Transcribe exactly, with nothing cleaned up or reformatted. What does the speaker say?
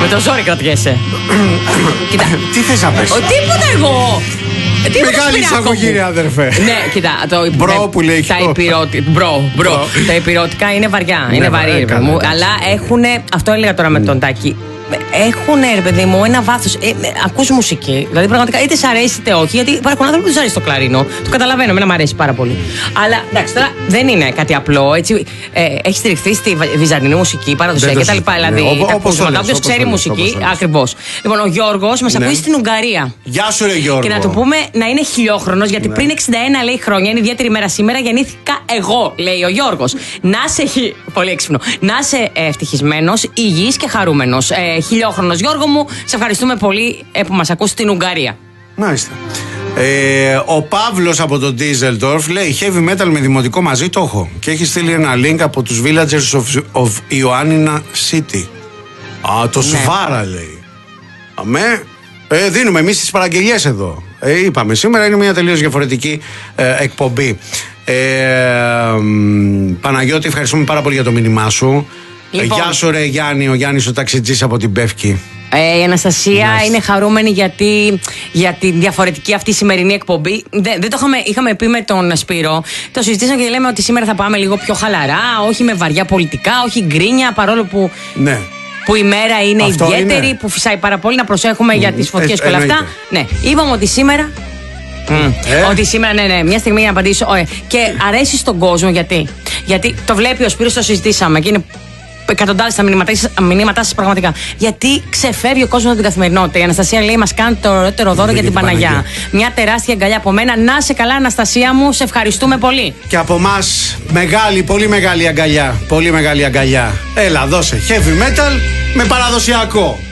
Με το ζόρι κρατιέσαι. Κοίτα. Τι θες να πες? Τίποτα εγώ. Μεγάλη εισαγωγή, ρε αδερφέ. Ναι, κοίτα. Το μπρο που λέει. Τα υπηρώτικα. Μπρο, μπρο. Τα υπηρώτικα είναι βαριά. Είναι βαρύ, ρε μου. Αλλά έχουν. Αυτό έλεγα τώρα με τον Τάκη. Έχουν, ρε παιδί μου, ένα βάθος. Ε, ακούς μουσική. Δηλαδή, πραγματικά είτε σ' αρέσει είτε όχι. Γιατί υπάρχουν άνθρωποι που τους αρέσει το κλαρίνο. Το καταλαβαίνω, εμένα μου αρέσει πάρα πολύ. Αλλά εντάξει, τώρα δεν είναι κάτι απλό. Έτσι, ε, έχει στηριχθεί στη βυζαντινή μουσική, παραδοσιακή κτλ. Δηλαδή, όποιος ξέρει μουσική, ακριβώς. Λοιπόν, ο Γιώργος μας ακούει στην Ουγγαρία. Γεια σου, ρε Γιώργο. Και να του πούμε να είναι χιλιόχρονος, γιατί πριν εξήντα ένα λέει χρόνια, είναι ιδιαίτερη μέρα σήμερα, γεννήθηκα εγώ, λέει ο Γιώργος. Να είσαι. Πολύ έξυπνο. Να είσαι ευτυχισμένος, υγιής και χαρούμενος. Χιλιόχρονος Γιώργο μου, σε ευχαριστούμε πολύ που μας ακούς στην Ουγγαρία. Μάλιστα. Ε, ο Παύλος από τον Ντίζελντορφ λέει heavy metal με δημοτικό μαζί το έχω. Και έχει στείλει ένα link από τους Villagers of, of Ioannina City. Α, το ναι. Σβάρα λέει. Αμέ. Ε, δίνουμε εμείς τις παραγγελίες εδώ. Ε, είπαμε σήμερα είναι μια τελείως διαφορετική ε, εκπομπή. Ε, ε, Παναγιώτη, ευχαριστούμε πάρα πολύ για το μήνυμά σου. Λοιπόν. Γεια σου, ρε Γιάννη, ο Γιάννης ο ταξιτζής από την Πεύκη. Ε, η Αναστασία nice. Είναι χαρούμενη γιατί για τη διαφορετική αυτή σημερινή εκπομπή. Δεν, δεν το είχαμε, είχαμε πει με τον Σπύρο. Το συζητήσαμε και λέμε ότι σήμερα θα πάμε λίγο πιο χαλαρά, όχι με βαριά πολιτικά, όχι γκρίνια, παρόλο που. Ναι. Που η μέρα είναι αυτό ιδιαίτερη, είναι. Που φυσάει πάρα πολύ, να προσέχουμε mm. για τις φωτιές ε, και όλα αυτά. Ναι, είπαμε ότι σήμερα. Mm. Ε? Ότι σήμερα, ναι, ναι, μια στιγμή για να απαντήσω. Ε, και αρέσει στον κόσμο γιατί. Γιατί το βλέπει ο Σπύρος, το συζητήσαμε και είναι. Εκατοντάδες τα μηνύματά σας πραγματικά. Γιατί ξεφεύγει ο κόσμος από την καθημερινότητα. Η Αναστασία λέει: μας κάνει το ωραιότερο δώρο για την Παναγιά. Παναγιά. Μια τεράστια αγκαλιά από μένα. Να σε καλά, Αναστασία μου, σε ευχαριστούμε πολύ. Και από εμάς, μεγάλη, πολύ μεγάλη αγκαλιά. Πολύ μεγάλη αγκαλιά. Έλα, δώσε heavy metal με παραδοσιακό.